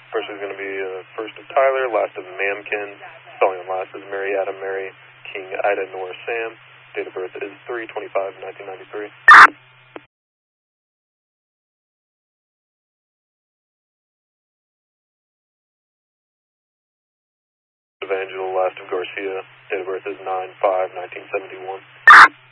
First is going to be first of Tyler, last of Mamkin, spelling on last is Mary Adam Mary King Ida Nora Sam. Date of birth is 3/25/1993. Evangel, last of Garcia. Date of birth is 9/5/1971.